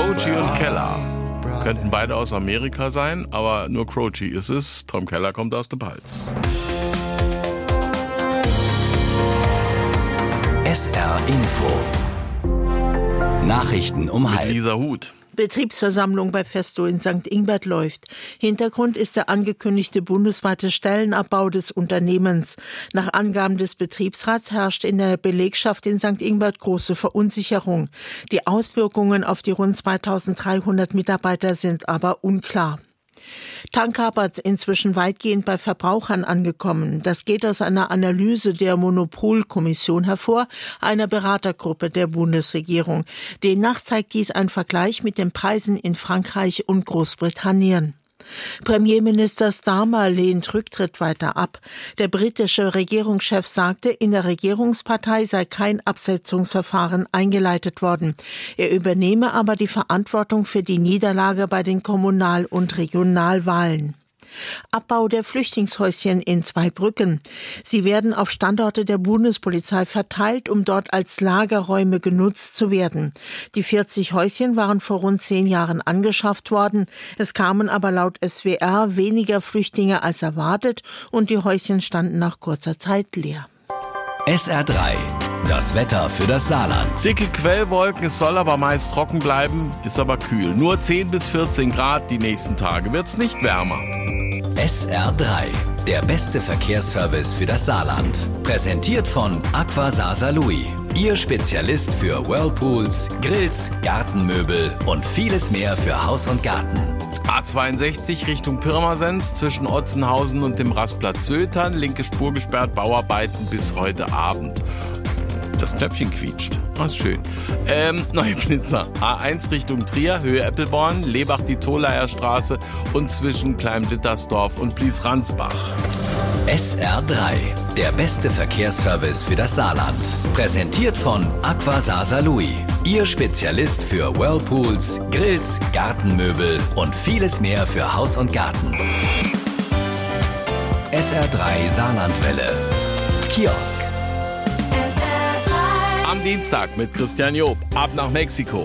Croce und Keller. Könnten beide aus Amerika sein, aber nur Croce ist es. Tom Keller kommt aus der Palz. SR Info. Nachrichten um Mit halb. Lisa Huth. Betriebsversammlung bei Festo in St. Ingbert läuft. Hintergrund ist der angekündigte bundesweite Stellenabbau des Unternehmens. Nach Angaben des Betriebsrats herrscht in der Belegschaft in St. Ingbert große Verunsicherung. Die Auswirkungen auf die rund 2300 Mitarbeiter sind aber unklar. Tankkapert inzwischen weitgehend bei Verbrauchern angekommen. Das geht aus einer Analyse der Monopolkommission hervor, einer Beratergruppe der Bundesregierung. Demnach zeigt dies ein Vergleich mit den Preisen in Frankreich und Großbritannien. Premierminister Starmer lehnt Rücktritt weiter ab. Der britische Regierungschef sagte, in der Regierungspartei sei kein Absetzungsverfahren eingeleitet worden. Er übernehme aber die Verantwortung für die Niederlage bei den Kommunal- und Regionalwahlen. Abbau der Flüchtlingshäuschen in Zweibrücken. Sie werden auf Standorte der Bundespolizei verteilt, um dort als Lagerräume genutzt zu werden. Die 40 Häuschen waren vor rund 10 Jahren angeschafft worden. Es kamen aber laut SWR weniger Flüchtlinge als erwartet und die Häuschen standen nach kurzer Zeit leer. SR3. Das Wetter für das Saarland. Dicke Quellwolken, es soll aber meist trocken bleiben, ist aber kühl. Nur 10 bis 14 Grad, die nächsten Tage wird's nicht wärmer. SR3. Der beste Verkehrsservice für das Saarland. Präsentiert von Aqua Saarlouis. Ihr Spezialist für Whirlpools, Grills, Gartenmöbel und vieles mehr für Haus und Garten. A62 Richtung Pirmasens zwischen Otzenhausen und dem Rastplatz Sötern. Linke Spur gesperrt, Bauarbeiten bis heute Abend. Das Knöpfchen quietscht. Das ist schön. Neue Blitzer. A1 Richtung Trier, Höhe Eppelborn, Lebach die Tolaer Straße und zwischen Klein-Blittersdorf und Blies-Ransbach. SR3. Der beste Verkehrsservice für das Saarland. Präsentiert von Aqua Saarlouis. Ihr Spezialist für Whirlpools, Grills, Gartenmöbel und vieles mehr für Haus und Garten. SR3 Saarlandwelle. Kiosk. Am Dienstag mit Christian Job. Ab nach Mexiko.